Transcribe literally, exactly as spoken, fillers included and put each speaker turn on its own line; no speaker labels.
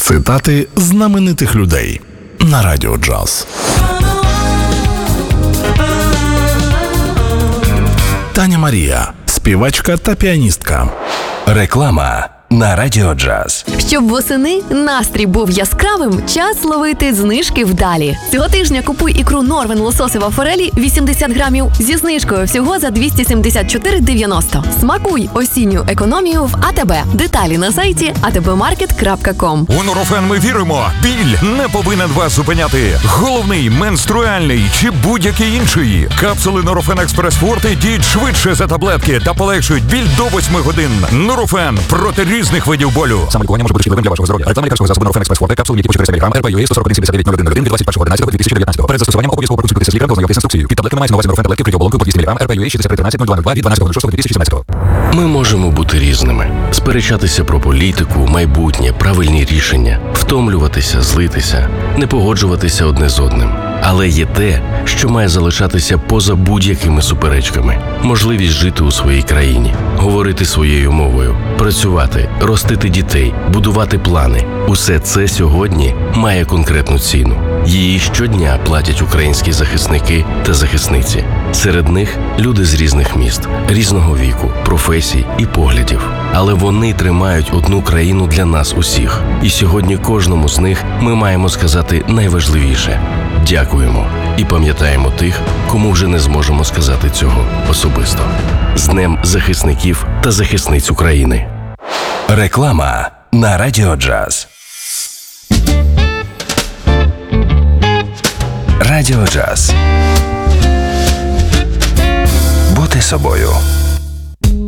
Цитати знаменитих людей на Радіо Джаз. Таня Марія, співачка та піаністка.
Реклама на Радіо Джаз.
Щоб восени настрій був яскравим, час ловити знижки вдалі. Цього тижня купуй ікру Норвен лососева форелі вісімдесят грамів зі знижкою всього за двісті сімдесят чотири дев'яносто. Смакуй осінню економію в АТБ. Деталі на сайті а те бе маркет крапка ком.
У Нурофен ми віримо. Біль не повинен вас зупиняти. Головний, менструальний чи будь-який інший. Капсули Нурофен Експрес Форте діють швидше за таблетки та полегшують біль до восьми годин. Нурофен проти різних видів болю.
Самолікування може бути шкідливим для вашого здоров'я. Реклама лікарського засобу Нурофен Експрес Форте, капсули, які по чотириста міліграмів, ар пі ю ей сто сорок один сімдесят дев'ять нуль один нуль один від двадцять першого одинадцятого дві тисячі дев'ятнадцятого. Перед застосуванням обов'язково проконсультуйтеся з лікарем, ознайомтесь з інструкцією. Під таблетками мається на увазі Нурофен таблетки вкриті оболонкою по двісті міліграмів, ар пі ю ей шістдесят три тринадцять нуль два нуль два від дванадцятого шостого дві тисячі сімнадцятого.
Ми можемо бути різними, сперечатися про політику, майбутнє, правильні рішення, втомлюватися, злитися, не погоджуватися одне з одним. Але є те, що має залишатися поза будь-якими суперечками. Можливість жити у своїй країні, говорити своєю мовою, працювати, ростити дітей, будувати плани. Усе це сьогодні має конкретну ціну. Її щодня платять українські захисники та захисниці. Серед них люди з різних міст, різного віку, професій і поглядів. Але вони тримають одну країну для нас усіх. І сьогодні кожному з них ми маємо сказати найважливіше – дякуємо. І пам'ятаємо тих, кому вже не зможемо сказати цього особисто. З Днем захисників та захисниць України.
Реклама на Радіо Джаз. Радіо Джаз. Бути собою.